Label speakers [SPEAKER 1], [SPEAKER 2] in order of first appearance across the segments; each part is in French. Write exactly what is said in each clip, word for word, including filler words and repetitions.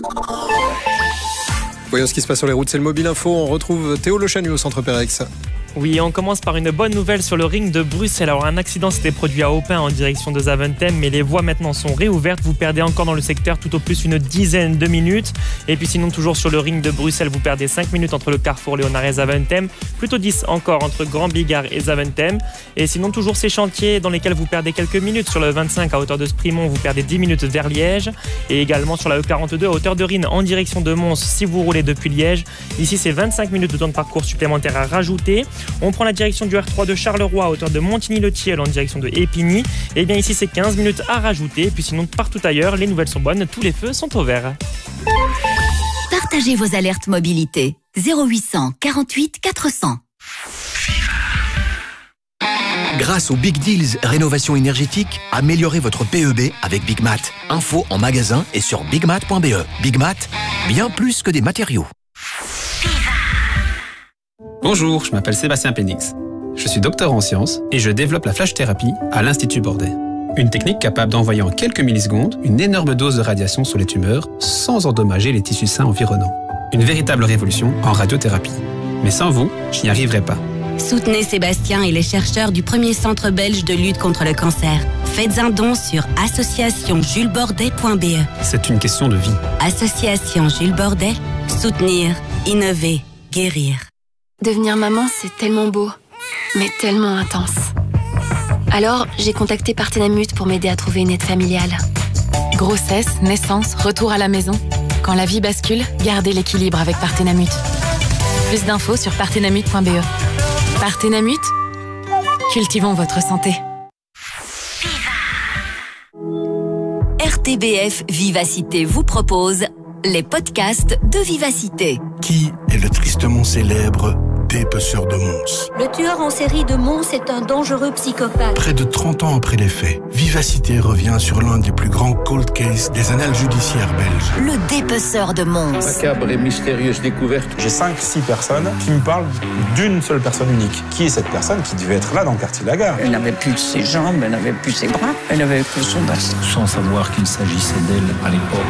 [SPEAKER 1] Voyons ce qui se passe sur les routes, c'est le Mobile Info. On retrouve Théo Le Chanu au centre Pérex.
[SPEAKER 2] Oui, on commence par une bonne nouvelle sur le ring de Bruxelles. Alors, un accident s'était produit à Aupin en direction de Zaventem, mais les voies maintenant sont réouvertes. Vous perdez encore dans le secteur tout au plus une dizaine de minutes. Et puis sinon, toujours sur le ring de Bruxelles, vous perdez cinq minutes entre le carrefour Léonard et Zaventem. Plutôt dix encore entre Grand Bigard et Zaventem. Et sinon, toujours ces chantiers dans lesquels vous perdez quelques minutes. Sur le vingt-cinq à hauteur de Sprimont, vous perdez dix minutes vers Liège. Et également sur la E quarante-deux à hauteur de Rhine en direction de Mons si vous roulez depuis Liège. Ici, c'est vingt-cinq minutes de temps de parcours supplémentaire à rajouter. On prend la direction du R trois de Charleroi à hauteur de Montigny-le-Thiel en direction de Épigny. Et bien ici, c'est quinze minutes à rajouter. Et puis sinon, partout ailleurs, les nouvelles sont bonnes. Tous les feux sont au vert.
[SPEAKER 3] Partagez vos alertes mobilité. zéro huit cent quarante-huit quatre cents.
[SPEAKER 4] Grâce aux Big Deals Rénovation énergétique, améliorez votre P E B avec Big Mat. Info en magasin et sur bigmat point b e. Big Mat, bien plus que des matériaux.
[SPEAKER 5] Bonjour, je m'appelle Sébastien Pénix. Je suis docteur en sciences et je développe la flash-thérapie à l'Institut Bordet. Une technique capable d'envoyer en quelques millisecondes une énorme dose de radiation sur les tumeurs sans endommager les tissus sains environnants. Une véritable révolution en radiothérapie. Mais sans vous, je n'y arriverai pas.
[SPEAKER 6] Soutenez Sébastien et les chercheurs du premier centre belge de lutte contre le cancer. Faites un don sur association jules bordet point b e.
[SPEAKER 5] C'est une question de vie.
[SPEAKER 6] Association Jules Bordet, soutenir, innover, guérir.
[SPEAKER 7] Devenir maman, c'est tellement beau, mais tellement intense. Alors, j'ai contacté Partenamut pour m'aider à trouver une aide familiale.
[SPEAKER 8] Grossesse, naissance, retour à la maison. Quand la vie bascule, gardez l'équilibre avec Partenamut. Plus d'infos sur partenamut point b e. Partenamut, cultivons votre santé.
[SPEAKER 3] R T B F Vivacité vous propose les podcasts de Vivacité.
[SPEAKER 9] Qui est le tristement célèbre dépeceur de Mons?
[SPEAKER 10] Le tueur en série de Mons est un dangereux psychopathe.
[SPEAKER 9] Près de trente ans après les faits, Vivacité revient sur l'un des plus grands cold cases des annales judiciaires belges.
[SPEAKER 3] Le dépeceur de Mons.
[SPEAKER 11] Macabre et mystérieuse découverte.
[SPEAKER 12] J'ai cinq six personnes qui me parlent d'une seule personne unique. Qui est cette personne qui devait être là dans le quartier de la Gare?
[SPEAKER 13] Elle n'avait plus ses jambes, elle n'avait plus ses bras, elle n'avait plus son bassin.
[SPEAKER 14] Sans savoir qu'il s'agissait d'elle à l'époque.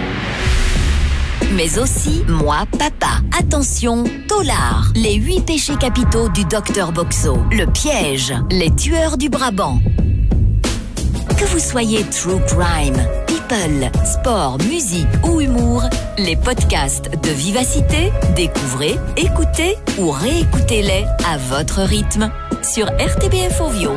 [SPEAKER 3] Mais aussi Moi Papa. Attention, Tolard. Les huit péchés capitaux du docteur Boxo. Le piège. Les tueurs du Brabant. Que vous soyez true crime, people, sport, musique ou humour, les podcasts de Vivacité, découvrez, écoutez ou réécoutez-les à votre rythme sur R T B F Ovio.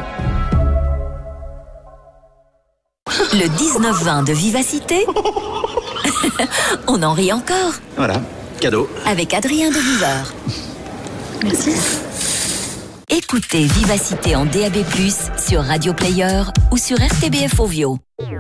[SPEAKER 3] Le dix-neuf vingt de Vivacité. On en rit encore.
[SPEAKER 4] Voilà, cadeau.
[SPEAKER 3] Avec Adrien de Viveur.
[SPEAKER 7] Merci.
[SPEAKER 3] Écoutez Vivacité en D A B plus, sur Radio Player ou sur R T B F Ovio.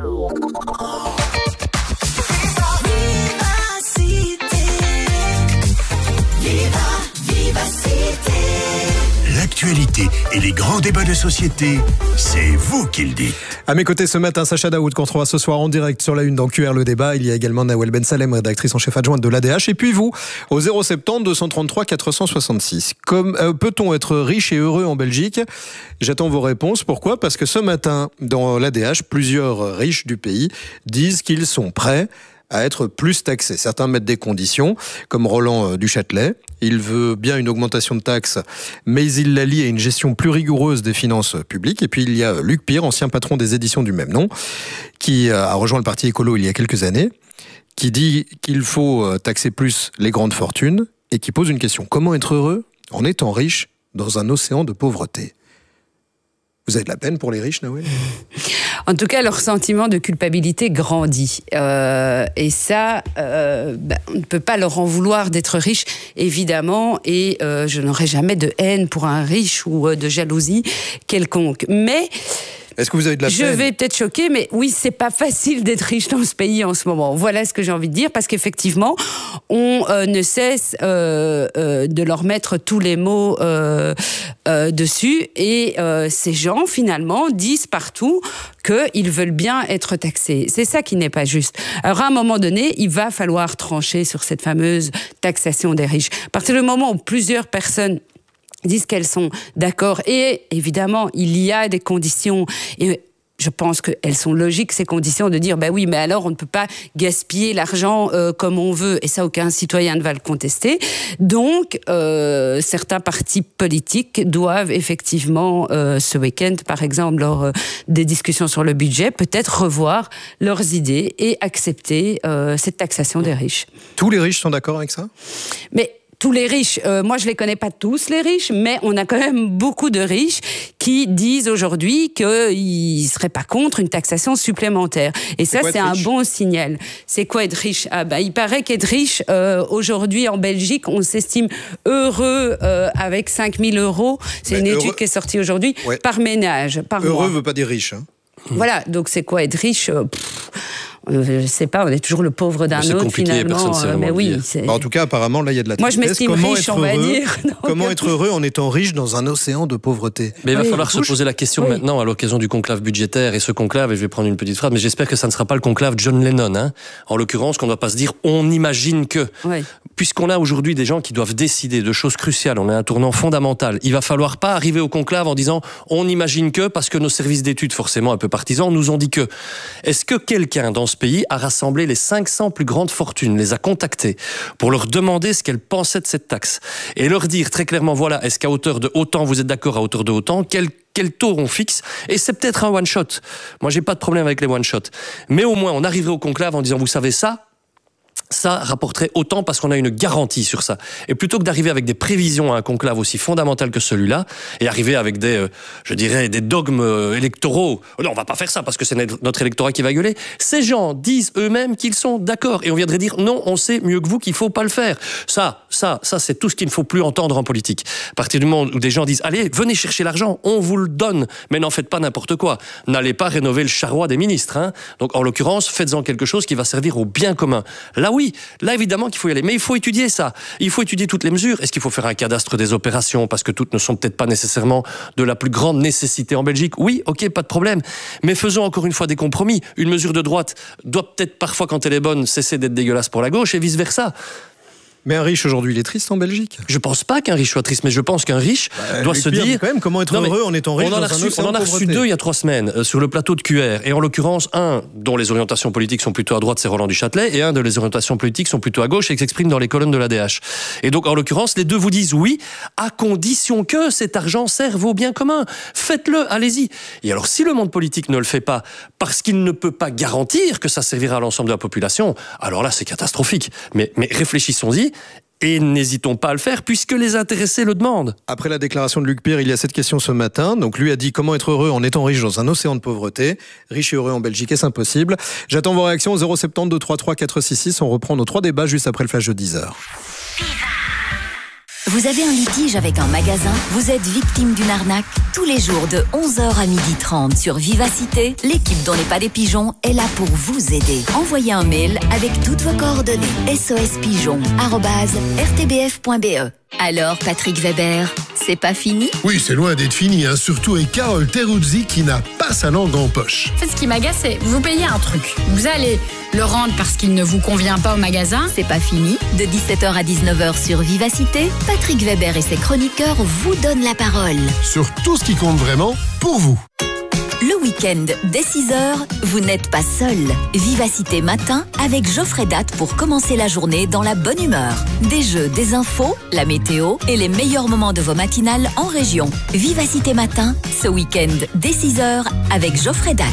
[SPEAKER 9] L'actualité et les grands débats de société, c'est vous qui le dites.
[SPEAKER 1] À mes côtés ce matin, Sacha Daoud, qu'on retrouvera ce soir en direct sur la une dans Q R le débat. Il y a également Nawel Ben Salem, rédactrice en chef adjointe de l'A D H. Et puis vous, au zéro sept-zéro deux cent trente-trois quatre cent soixante-six. Comme, euh, peut-on être riche et heureux en Belgique? J'attends vos réponses. Pourquoi? Parce que ce matin, dans l'A D H, plusieurs riches du pays disent qu'ils sont prêts à être plus taxés. Certains mettent des conditions, comme Roland Duchâtelet. Il veut bien une augmentation de taxes, mais il la lie à une gestion plus rigoureuse des finances publiques. Et puis il y a Luc Pire, ancien patron des éditions du même nom, qui a rejoint le parti écolo il y a quelques années, qui dit qu'il faut taxer plus les grandes fortunes et qui pose une question. Comment être heureux en étant riche dans un océan de pauvreté? Vous avez de la peine pour les riches, Nawel?
[SPEAKER 15] En tout cas, leur sentiment de culpabilité grandit. Euh, et ça, euh, ben, on ne peut pas leur en vouloir d'être riche, évidemment. Et euh, je n'aurai jamais de haine pour un riche ou euh, de jalousie quelconque. Mais...
[SPEAKER 1] Est-ce que vous avez de la
[SPEAKER 15] Je
[SPEAKER 1] peine?
[SPEAKER 15] vais peut-être choquer, mais oui, c'est pas facile d'être riche dans ce pays en ce moment. Voilà ce que j'ai envie de dire, parce qu'effectivement, on euh, ne cesse euh, euh, de leur mettre tous les mots euh, euh, dessus, et euh, ces gens, finalement, disent partout qu'ils veulent bien être taxés. C'est ça qui n'est pas juste. Alors, à un moment donné, il va falloir trancher sur cette fameuse taxation des riches. À partir du moment où plusieurs personnes disent qu'elles sont d'accord, et évidemment il y a des conditions, et je pense qu'elles sont logiques, ces conditions, de dire, ben oui, mais alors on ne peut pas gaspiller l'argent euh, comme on veut, et ça, aucun citoyen ne va le contester. Donc, euh, certains partis politiques doivent effectivement, euh, ce week-end, par exemple, lors euh, des discussions sur le budget, peut-être revoir leurs idées et accepter euh, cette taxation des riches.
[SPEAKER 1] Tous les riches sont d'accord avec ça ?
[SPEAKER 15] Mais tous les riches, euh, moi je les connais pas tous les riches, mais on a quand même beaucoup de riches qui disent aujourd'hui qu'ils seraient pas contre une taxation supplémentaire. Et ça, c'est un bon signal. C'est quoi être riche ? Ah bah, il paraît qu'être riche, euh, aujourd'hui en Belgique, on s'estime heureux euh, avec cinq mille euros. C'est une
[SPEAKER 1] heureux...
[SPEAKER 15] étude qui est sortie aujourd'hui, ouais. par ménage, par
[SPEAKER 1] heureux
[SPEAKER 15] mois.
[SPEAKER 1] Heureux veut pas dire riche. Hein.
[SPEAKER 15] Voilà, donc c'est quoi être riche ? Pff, je ne sais pas, on est toujours le pauvre d'un autre finalement.
[SPEAKER 1] Euh,
[SPEAKER 15] mais oui,
[SPEAKER 1] bah, en tout cas, apparemment, là, il y a de la
[SPEAKER 15] Moi, je m'estime riche, on va dire.
[SPEAKER 1] Donc, comment être heureux en étant riche dans un océan de pauvreté ?
[SPEAKER 16] Mais il va
[SPEAKER 15] oui,
[SPEAKER 16] falloir se poser la question oui. maintenant à l'occasion du conclave budgétaire. Et ce conclave, et je vais prendre une petite phrase, mais j'espère que ça ne sera pas le conclave John Lennon. Hein. En l'occurrence, qu'on ne doit pas se dire on imagine que. Oui. Puisqu'on a aujourd'hui des gens qui doivent décider de choses cruciales, on est à un tournant fondamental. Il va falloir pas arriver au conclave en disant on imagine que, parce que nos services d'études, forcément un peu partisans, nous ont dit que. Est-ce que quelqu'un dans ce pays a rassemblé les cinq cents plus grandes fortunes, les a contactées pour leur demander ce qu'elles pensaient de cette taxe et leur dire très clairement, voilà, est-ce qu'à hauteur de autant, vous êtes d'accord à hauteur de autant, quel quel taux on fixe, et c'est peut-être un one-shot. Moi, j'ai pas de problème avec les one-shots. Mais au moins, on arriverait au conclave en disant, vous savez ça, ça rapporterait autant parce qu'on a une garantie sur ça. Et plutôt que d'arriver avec des prévisions à un conclave aussi fondamental que celui-là, et arriver avec des, euh, je dirais, des dogmes euh, électoraux, non, on va pas faire ça parce que c'est notre électorat qui va gueuler, ces gens disent eux-mêmes qu'ils sont d'accord. Et on viendrait dire, non, on sait mieux que vous qu'il faut pas le faire. Ça, ça, ça, c'est tout ce qu'il ne faut plus entendre en politique. À partir du moment où des gens disent, allez, venez chercher l'argent, on vous le donne, mais n'en faites pas n'importe quoi. N'allez pas rénover le charroi des ministres. Hein. Donc, en l'occurrence, faites-en quelque chose qui va servir au bien commun. Là, oui, là évidemment qu'il faut y aller, mais il faut étudier ça. Il faut étudier toutes les mesures. Est-ce qu'il faut faire un cadastre des opérations parce que toutes ne sont peut-être pas nécessairement de la plus grande nécessité en Belgique ? Oui, ok, pas de problème. Mais faisons encore une fois des compromis. Une mesure de droite doit peut-être parfois, quand elle est bonne, cesser d'être dégueulasse pour la gauche et vice versa.
[SPEAKER 1] Mais un riche aujourd'hui, il est triste en Belgique ?
[SPEAKER 16] Je pense pas qu'un riche soit triste, mais je pense qu'un riche bah, doit se dire
[SPEAKER 1] quand même comment être non, heureux en étant riche.
[SPEAKER 16] On en a
[SPEAKER 1] dans
[SPEAKER 16] reçu,
[SPEAKER 1] un océan
[SPEAKER 16] on en a reçu deux il y a trois semaines euh, sur le plateau de Q R, et en l'occurrence un dont les orientations politiques sont plutôt à droite, c'est Roland Duchâtelet, et un de les orientations politiques sont plutôt à gauche et qui s'expriment dans les colonnes de l'A D H. Et donc en l'occurrence, les deux vous disent oui, à condition que cet argent serve au bien commun. Faites-le, allez-y. Et alors si le monde politique ne le fait pas parce qu'il ne peut pas garantir que ça servira à l'ensemble de la population, alors là c'est catastrophique. Mais, mais réfléchissons-y. Et n'hésitons pas à le faire, puisque les intéressés le demandent.
[SPEAKER 1] Après la déclaration de Luc Pierre, il y a cette question ce matin. Donc lui a dit comment être heureux en étant riche dans un océan de pauvreté. Riche et heureux en Belgique, est-ce impossible ? J'attends vos réactions au zéro sept deux trois trois quatre six six. On reprend nos trois débats juste après le flash de dix heures.
[SPEAKER 3] Vous avez un litige avec un magasin ? Vous êtes victime d'une arnaque ? Tous les jours de onze heures à midi trente sur Vivacité, l'équipe dont n'est pas des pigeons est là pour vous aider. Envoyez un mail avec toutes vos coordonnées. sospigeon arobase r t b f point b e. Alors, Patrick Weber, c'est pas fini ?
[SPEAKER 17] Oui, c'est loin d'être fini, hein, surtout avec Carole Teruzzi qui n'a pas sa langue en poche.
[SPEAKER 18] En fait, ce qui m'agace, c'est vous payez un truc. Vous allez le rendre parce qu'il ne vous convient pas au magasin.
[SPEAKER 3] C'est pas fini. De dix-sept heures à dix-neuf heures sur Vivacité, Patrick Weber et ses chroniqueurs vous donnent la parole.
[SPEAKER 17] Sur tout ce qui compte vraiment pour vous.
[SPEAKER 3] Le week-end, dès six heures, vous n'êtes pas seul. Vivacité matin avec Geoffrey Date pour commencer la journée dans la bonne humeur. Des jeux, des infos, la météo et les meilleurs moments de vos matinales en région. Vivacité matin, ce week-end, dès six heures avec Geoffrey Date.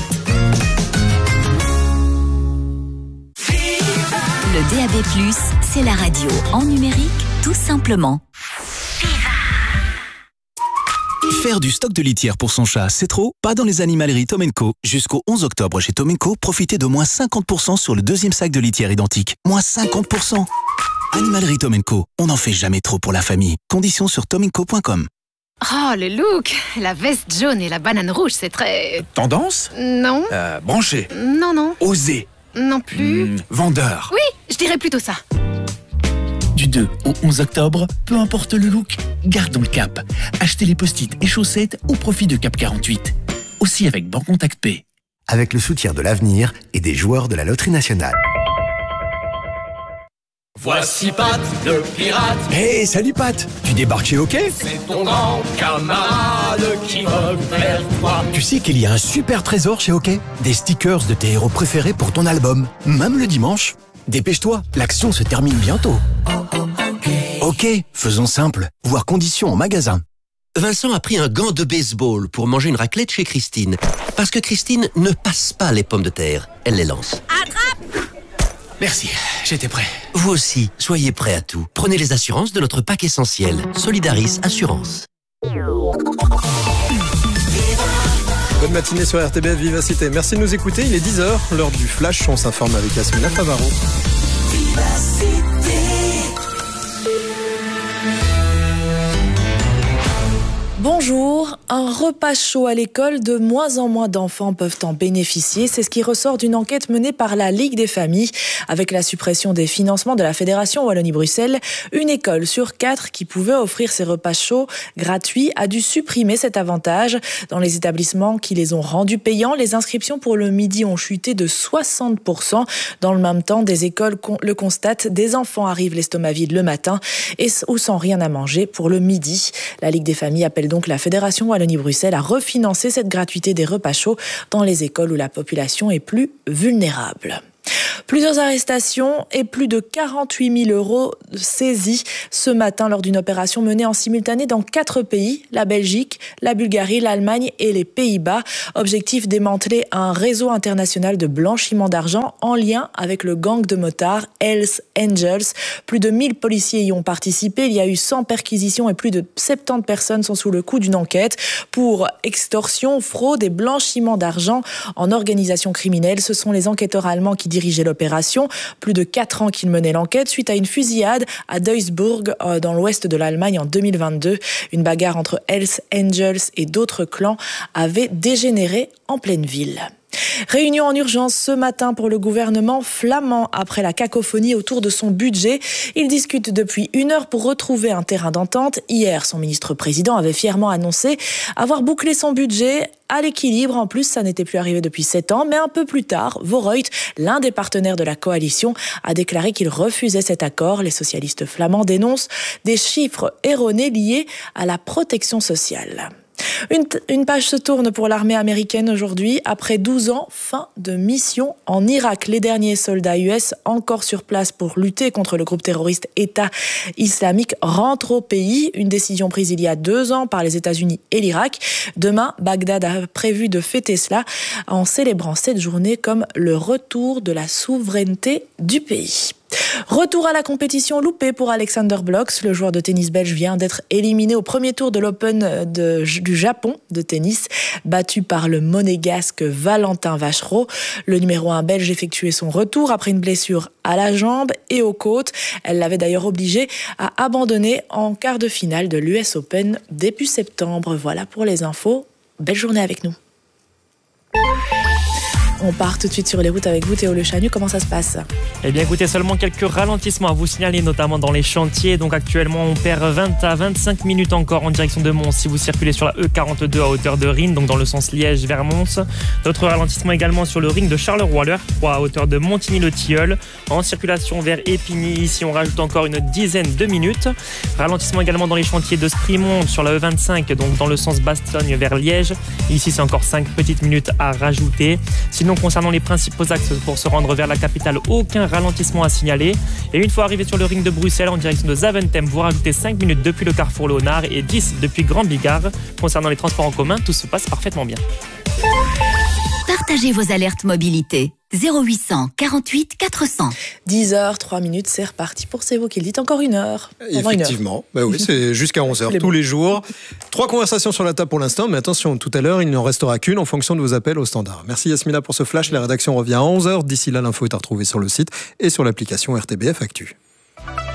[SPEAKER 3] Le D A B plus, c'est la radio en numérique, tout simplement.
[SPEAKER 19] Faire du stock de litière pour son chat, c'est trop ? Pas dans les animaleries Tom and Co. Jusqu'au onze octobre chez Tom and Co, profitez de moins cinquante pour cent sur le deuxième sac de litière identique. Moins cinquante pour cent. Animalerie Tom and Co. On n'en fait jamais trop pour la famille. Conditions sur tom and co point com.
[SPEAKER 20] Oh, le look! La veste jaune et la banane rouge, c'est très...
[SPEAKER 21] Tendance?
[SPEAKER 20] Non.
[SPEAKER 21] Euh, branché?
[SPEAKER 20] Non, non.
[SPEAKER 21] Osé?
[SPEAKER 20] Non plus.
[SPEAKER 21] Mmh, vendeur?
[SPEAKER 20] Oui, je dirais plutôt ça.
[SPEAKER 22] Du deux au onze octobre, peu importe le look, gardons le cap. Achetez les post-it et chaussettes au profit de Cap quarante-huit. Aussi avec Bancontact Pay.
[SPEAKER 23] Avec le soutien de l'Avenir et des joueurs de la Loterie Nationale.
[SPEAKER 2] Voici Pat, le pirate.
[SPEAKER 4] Hé, hey, salut Pat. Tu débarques chez OK?
[SPEAKER 2] C'est ton grand camarade qui vogue vers toi.
[SPEAKER 4] Tu sais qu'il y a un super trésor chez OK? Des stickers de tes héros préférés pour ton album, même le dimanche. Dépêche-toi, l'action se termine bientôt. OK, faisons simple. Voir conditions en magasin.
[SPEAKER 21] Vincent a pris un gant de baseball pour manger une raclette chez Christine. Parce que Christine ne passe pas les pommes de terre, elle les lance.
[SPEAKER 18] Attrape!
[SPEAKER 21] Merci, j'étais prêt. Vous aussi, soyez prêts à tout. Prenez les assurances de notre pack essentiel. Solidaris Assurance.
[SPEAKER 1] Bonne matinée sur R T B F Vivacité. Merci de nous écouter. Il est dix heures, l'heure du flash. On s'informe avec Yasmina Favaro.
[SPEAKER 23] Bonjour, un repas chaud à l'école, de moins en moins d'enfants peuvent en bénéficier. C'est ce qui ressort d'une enquête menée par la Ligue des familles. Avec la suppression des financements de la Fédération Wallonie-Bruxelles, une école sur quatre qui pouvait offrir ces repas chauds gratuits a dû supprimer cet avantage. Dans les établissements qui les ont rendus payants, les inscriptions pour le midi ont chuté de soixante pour cent. Dans le même temps, des écoles le constatent, des enfants arrivent l'estomac vide le matin et ou sans rien à manger pour le midi. La Ligue des familles appelle donc la Fédération Wallonie-Bruxelles à refinancer cette gratuité des repas chauds dans les écoles où la population est plus vulnérable. Plusieurs arrestations et plus de quarante-huit mille euros saisis ce matin lors d'une opération menée en simultané dans quatre pays, la Belgique, la Bulgarie, l'Allemagne et les Pays-Bas. Objectif, démanteler un réseau international de blanchiment d'argent en lien avec le gang de motards Hells Angels. Plus de mille policiers y ont participé. Il y a eu cent perquisitions et plus de soixante-dix personnes sont sous le coup d'une enquête pour extorsion, fraude et blanchiment d'argent en organisation criminelle. Ce sont les enquêteurs allemands qui dirigeaient l'opération. Plus de quatre ans qu'ils menaient l'enquête suite à une fusillade à Duisburg, dans l'ouest de l'Allemagne en deux mille vingt-deux. Une bagarre entre Hells Angels et d'autres clans avait dégénéré en pleine ville. Réunion en urgence ce matin pour le gouvernement flamand après la cacophonie autour de son budget. Il discute depuis une heure pour retrouver un terrain d'entente. Hier, son ministre-président avait fièrement annoncé avoir bouclé son budget à l'équilibre. En plus, ça n'était plus arrivé depuis sept ans. Mais un peu plus tard, Voorhout, l'un des partenaires de la coalition, a déclaré qu'il refusait cet accord. Les socialistes flamands dénoncent des chiffres erronés liés à la protection sociale. Une, une page se tourne pour l'armée américaine aujourd'hui. Après douze ans, fin de mission en Irak. Les derniers soldats U S encore sur place pour lutter contre le groupe terroriste État islamique rentrent au pays. Une décision prise il y a deux ans par les États-Unis et l'Irak. Demain, Bagdad a prévu de fêter cela en célébrant cette journée comme le retour de la souveraineté du pays. Retour à la compétition loupé pour Alexander Blocks. Le joueur de tennis belge vient d'être éliminé au premier tour de l'Open de, du Japon de tennis, battu par le monégasque Valentin Vachereau. Le numéro un belge effectuait son retour après une blessure à la jambe et aux côtes. Elle l'avait d'ailleurs obligé à abandonner en quart de finale de l'U S Open début septembre. Voilà pour les infos. Belle journée avec nous. On part tout de suite sur les routes avec vous, Théo Le Chanu. Comment ça se passe ?
[SPEAKER 24] Eh bien, écoutez, seulement quelques ralentissements à vous signaler, notamment dans les chantiers. Donc, actuellement, on perd vingt à vingt-cinq minutes encore en direction de Mons si vous circulez sur la E quarante-deux à hauteur de Rhin, donc dans le sens Liège vers Mons. D'autres ralentissements également sur le ring de Charleroi, l'E R trois à hauteur de Montigny-le-Tilleul. En circulation vers Épigny, ici, on rajoute encore une dizaine de minutes. Ralentissement également dans les chantiers de Sprimont sur la E vingt-cinq, donc dans le sens Bastogne vers Liège. Ici, c'est encore cinq petites minutes à rajouter. Sinon, concernant les principaux axes pour se rendre vers la capitale, aucun ralentissement à signaler. Et une fois arrivé sur le ring de Bruxelles en direction de Zaventem, vous rajoutez cinq minutes depuis le carrefour Léonard et dix depuis Grand Bigard. Concernant les transports en commun, tout se passe parfaitement bien.
[SPEAKER 3] Partagez vos alertes mobilité. zéro huit cent quarante-huit quatre cents.
[SPEAKER 23] dix heures, trois minutes, c'est reparti pour C'est vous qui le dites. Encore une heure.
[SPEAKER 1] Effectivement,
[SPEAKER 23] une heure.
[SPEAKER 1] Bah oui, c'est jusqu'à onze heures tous les jours. Trois conversations sur la table pour l'instant, mais attention, tout à l'heure, il n'en restera qu'une en fonction de vos appels au standard. Merci Yasmina pour ce flash. La rédaction revient à onze heures. D'ici là, l'info est à retrouver sur le site et sur l'application R T B F Actu.